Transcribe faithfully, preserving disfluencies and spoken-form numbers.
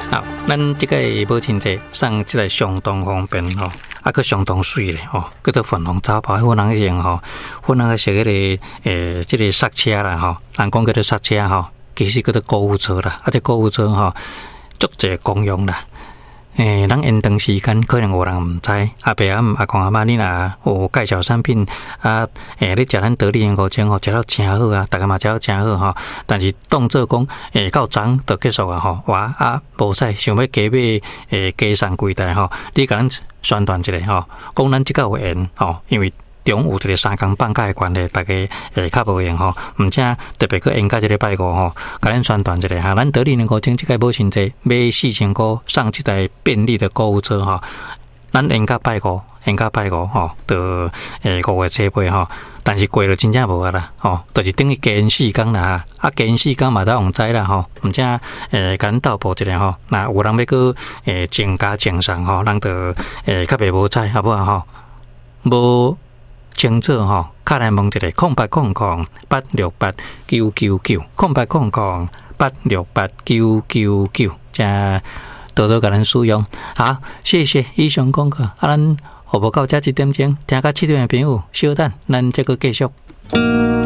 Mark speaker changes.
Speaker 1: 好，咱这个母亲节送这个相当方便吼，啊，佮相当水咧吼，佮做粉红茶包，粉红型吼，粉红色迄个诶，这个刹车啦吼，人讲叫做刹车吼，其实叫做购物车啦，啊，这购物车吼，足侪功用啦。诶，咱延长时间可能有人毋知，阿伯阿姆阿公阿妈你若有介绍产品啊，诶，你食咱得力燕窝精吼，食到真好啊，大家嘛食到真好吼。但是当做讲诶，到昨就结束啊吼，哇啊无使想要加买诶加送几台吼，你甲咱宣传一下吼，讲咱即个有缘吼，因为中有一个三更放假的关系，大家诶较无闲吼，毋正特别去应甲即个拜五吼，甲咱宣传一下哈。咱得力能够整即个母亲节买四千块上即台便利的购物车吼，咱应甲拜五，应甲拜五吼，就诶五月七八吼，但是过了真正无啊啦吼，就是等于加因四天啦啊，加因四天嘛都用知啦吼，毋正诶甲咱斗步一下吼，若有人要去诶增加增送吼，咱就诶较袂无知好不好吼？无清楚吼，卡来问一下，空八空空八六八九九九，空八空空八六八九九九，加多多甲咱使用。好，谢谢以上讲课，啊，咱下晡到这一点钟，听到七点的朋友，稍等，咱这个继续。